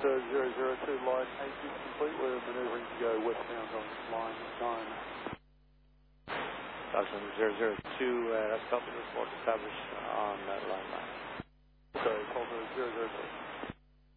002, line 8 is complete. We're maneuvering to go westbound on line 9. Oxygen 002, that's copy, report established on line 9. Okay, call 002.